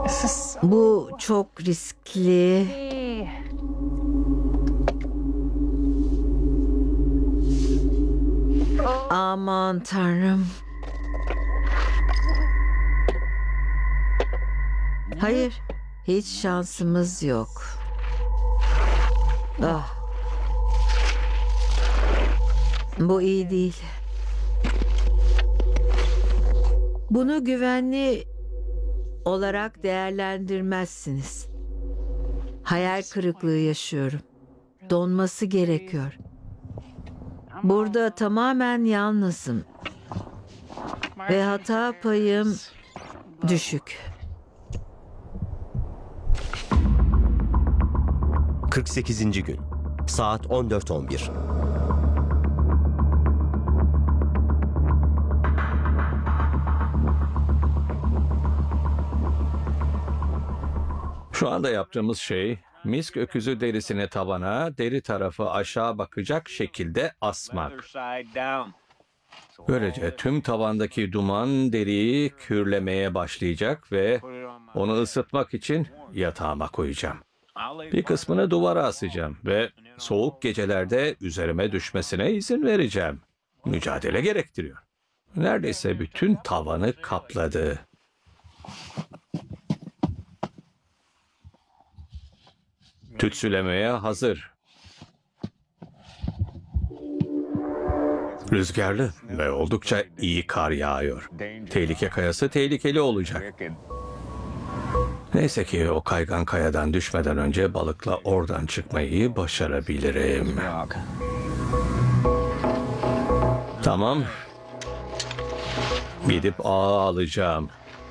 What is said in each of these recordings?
Bu çok riskli. Aman Tanrım. Hayır, hiç şansımız yok. Ah. Bu iyi değil. Bunu güvenli olarak değerlendirmezsiniz. Hayal kırıklığı yaşıyorum. Donması gerekiyor. Burada tamamen yalnızım. Ve hata payım düşük. 48. gün. Saat 14:11. Şu anda yaptığımız şey, misk öküzü derisini tavana, deri tarafı aşağı bakacak şekilde asmak. Böylece tüm tavandaki duman deriyi kürlemeye başlayacak ve onu ısıtmak için yatağıma koyacağım. Bir kısmını duvara asacağım ve soğuk gecelerde üzerime düşmesine izin vereceğim. Mücadele gerektiriyor. Neredeyse bütün tavanı kapladı. Tütsülemeye hazır. Rüzgarlı ve oldukça iyi kar yağıyor. Tehlike kayası tehlikeli olacak. Neyse ki o kaygan kayadan düşmeden önce balıkla oradan çıkmayı başarabilirim. Tamam. Gidip ağı alacağım.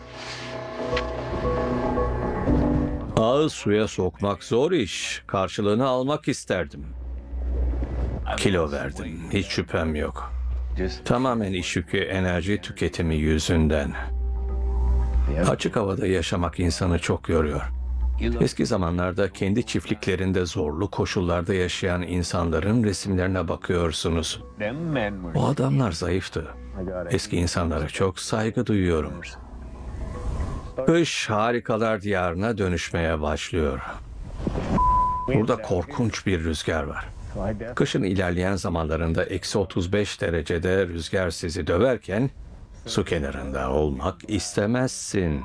Ağı suya sokmak zor iş. Karşılığını almak isterdim. Kilo verdim. Hiç şüphem yok. Tamamen iş yükü, enerji tüketimi yüzünden. Açık havada yaşamak insanı çok yoruyor. Eski zamanlarda kendi çiftliklerinde zorlu koşullarda yaşayan insanların resimlerine bakıyorsunuz. O adamlar zayıftı. Eski insanlara çok saygı duyuyorum. Kış harikalar diyarına dönüşmeye başlıyor. Burada korkunç bir rüzgar var. Kışın ilerleyen zamanlarında -35 derecede rüzgar sizi döverken su kenarında olmak istemezsin.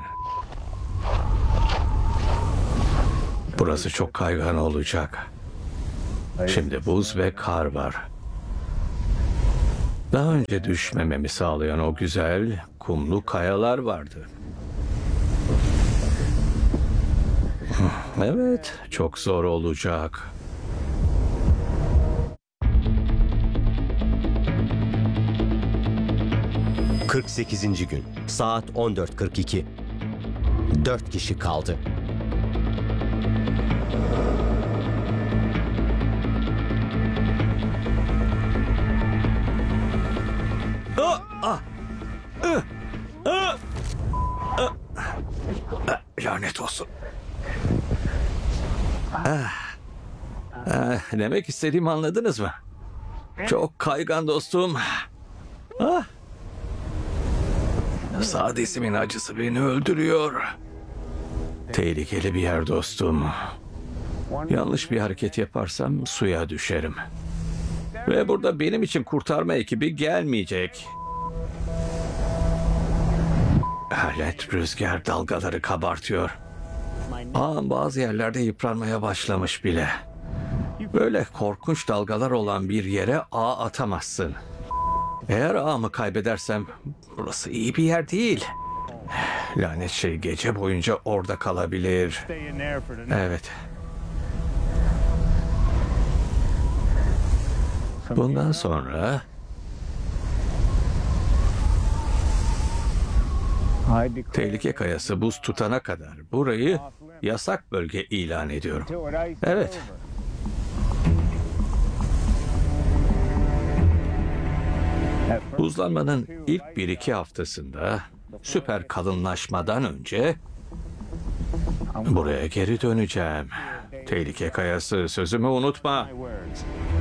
Burası çok kaygan olacak. Şimdi buz ve kar var. Daha önce düşmememi sağlayan o güzel kumlu kayalar vardı. Evet, çok zor olacak. – 48. gün. Saat 14:42. 4 kişi kaldı. Lanet olsun. Demek istediğimi anladınız mı? Çok kaygan dostum. Sağ dizimin acısı beni öldürüyor. Tehlikeli bir yer dostum. Yanlış bir hareket yaparsam suya düşerim. Ve burada benim için kurtarma ekibi gelmeyecek. Alet rüzgar dalgaları kabartıyor. Ağım bazı yerlerde yıpranmaya başlamış bile. Böyle korkunç dalgalar olan bir yere ağ atamazsın. Eğer ağımı kaybedersem burası iyi bir yer değil. Lanet şey gece boyunca orada kalabilir. Evet. Bundan sonra tehlike kayası buz tutana kadar burayı yasak bölge ilan ediyorum. Evet. Buzlanmanın ilk 1-2 haftasında süper kalınlaşmadan önce buraya geri döneceğim. Tehlike kayası, sözümü unutma.